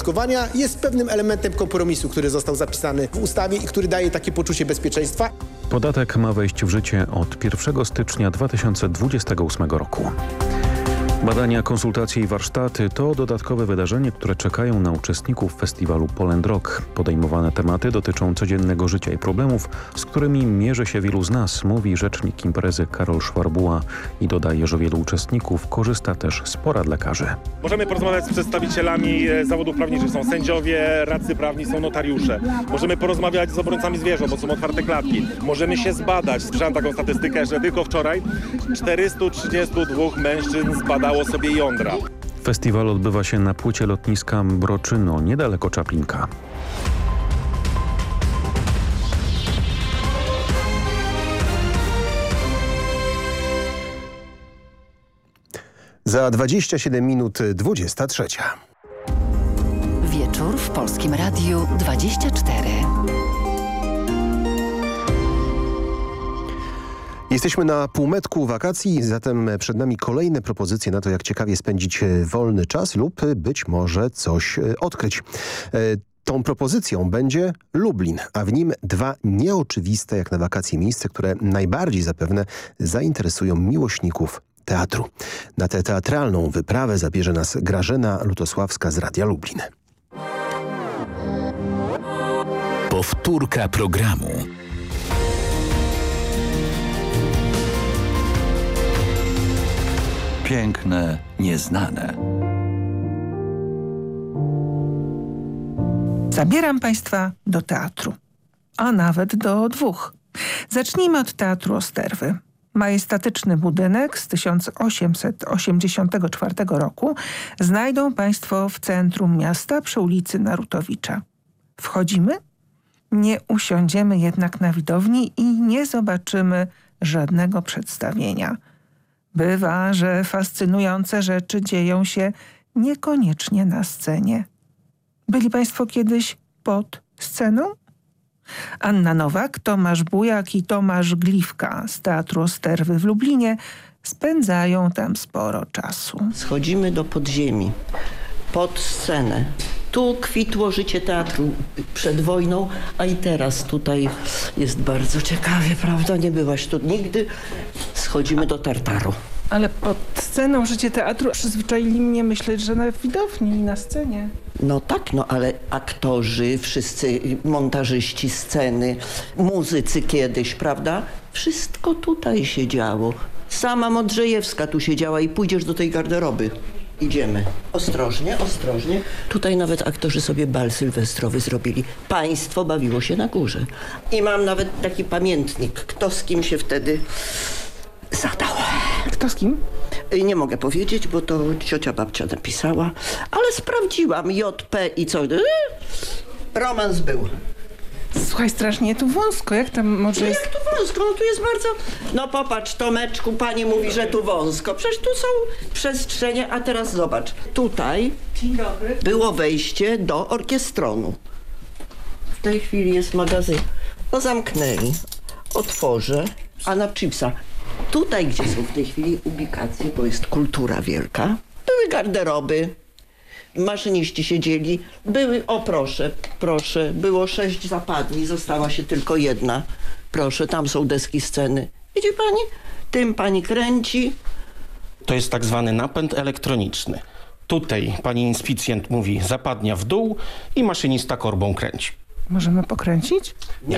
opodatkowania jest pewnym elementem kompromisu, który został zapisany w ustawie i który daje takie poczucie bezpieczeństwa. Podatek ma wejść w życie od 1 stycznia 2028 roku. Badania, konsultacje i warsztaty to dodatkowe wydarzenie, które czekają na uczestników festiwalu Poland Rock. Podejmowane tematy dotyczą codziennego życia i problemów, z którymi mierzy się wielu z nas, mówi rzecznik imprezy Karol Szwarbuła i dodaje, że wielu uczestników korzysta też z porad lekarzy. Możemy porozmawiać z przedstawicielami zawodów prawniczych, są sędziowie, radcy prawni, są notariusze. Możemy porozmawiać z obrońcami zwierząt, bo są otwarte klatki. Możemy się zbadać. Słyszałem taką statystykę, że tylko wczoraj 432 mężczyzn zbadało sobie jądra. Festiwal odbywa się na płycie lotniska Mroczyno, niedaleko Czaplinka. Za 27 minut 23. Wieczór w Polskim Radiu 24. Jesteśmy na półmetku wakacji, zatem przed nami kolejne propozycje na to, jak ciekawie spędzić wolny czas lub być może coś odkryć. Tą propozycją będzie Lublin, a w nim dwa nieoczywiste jak na wakacje miejsca, które najbardziej zapewne zainteresują miłośników teatru. Na tę teatralną wyprawę zabierze nas Grażyna Lutosławska z Radia Lublin. Powtórka programu. Piękne, nieznane. Zabieram Państwa do teatru, a nawet do dwóch. Zacznijmy od Teatru Osterwy. Majestatyczny budynek z 1884 roku znajdą Państwo w centrum miasta przy ulicy Narutowicza. Wchodzimy? Nie usiądziemy jednak na widowni i nie zobaczymy żadnego przedstawienia. Bywa, że fascynujące rzeczy dzieją się niekoniecznie na scenie. Byli Państwo kiedyś pod sceną? Anna Nowak, Tomasz Bujak i Tomasz Gliwka z Teatru Osterwy w Lublinie spędzają tam sporo czasu. Schodzimy do podziemi, pod scenę. Tu kwitło życie teatru przed wojną, a i teraz tutaj jest bardzo ciekawie, prawda? Nie byłaś tu nigdy. Schodzimy do tartaru. Ale pod sceną życie teatru przyzwyczaili mnie myśleć, że na widowni i na scenie. No tak, no ale aktorzy, wszyscy montażyści sceny, muzycy kiedyś, prawda? Wszystko tutaj się działo. Sama Modrzejewska tu siedziała i pójdziesz do tej garderoby. Idziemy. Ostrożnie, ostrożnie. Tutaj nawet aktorzy sobie bal sylwestrowy zrobili. Państwo bawiło się na górze. I mam nawet taki pamiętnik, kto z kim się wtedy zadał. Kto z kim? Nie mogę powiedzieć, bo to ciocia babcia napisała, ale sprawdziłam JP i co. Romans był. Słuchaj, strasznie tu wąsko. Jak tam może jest? Jak tu wąsko? No tu jest bardzo... No popatrz, Tomeczku, pani mówi, że tu wąsko. Przecież tu są przestrzenie, a teraz zobacz. Tutaj było wejście do orkiestronu. W tej chwili jest magazyn. No zamknęli. Otworzę. A na chipsa. Tutaj, gdzie są w tej chwili ubikacje, bo jest kultura wielka, były garderoby. Maszyniści siedzieli, były, o proszę, proszę, było 6 zapadni, została się tylko jedna. Proszę, tam są deski sceny. Widzi pani? Tym pani kręci. To jest tak zwany napęd elektroniczny. Tutaj pani inspicjent mówi zapadnia w dół i maszynista korbą kręci. Możemy pokręcić? Nie.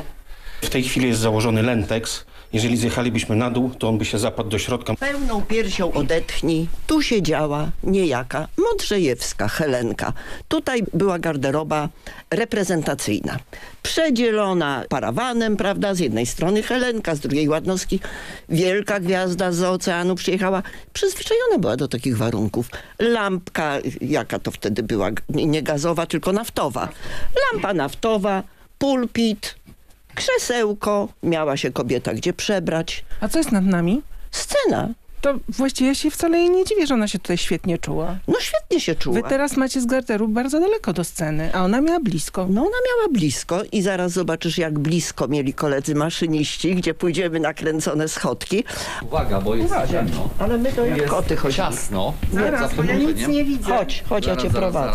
W tej chwili jest założony lentex. Jeżeli zjechalibyśmy na dół, to on by się zapadł do środka. Pełną piersią odetchnij. Tu siedziała niejaka Modrzejewska Helenka. Tutaj była garderoba reprezentacyjna. Przedzielona parawanem, prawda? Z jednej strony Helenka, z drugiej Ładnowski. Wielka gwiazda z oceanu przyjechała. Przyzwyczajona była do takich warunków. Lampka, jaka to wtedy była, nie gazowa, tylko naftowa. Lampa naftowa, pulpit, krzesełko, miała się kobieta gdzie przebrać. A co jest nad nami? Scena. To właściwie się wcale jej nie dziwię, że ona się tutaj świetnie czuła. No świetnie się czuła. Wy teraz macie z garderów bardzo daleko do sceny, a ona miała blisko. No ona miała blisko i zaraz zobaczysz, jak blisko mieli koledzy maszyniści, gdzie pójdziemy na kręcone schodki. Uwaga, bo jest ciemno. Ale my to jak koty chodzimy. Ciasno. Zaraz, bo ja nic nie widzę. Chodź, ja cię prowadzę.